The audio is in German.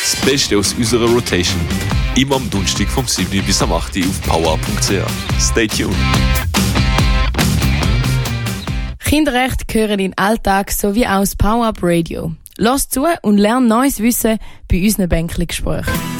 Das Beste aus unserer Rotation. Immer am Donnerstag vom 7. bis am 8. auf power.ch. Stay tuned. Kinderrechte gehören in den Alltag sowie auch das Power-Up Radio. Lass zu und lern neues Wissen bei unseren Bänkli-Gesprächen.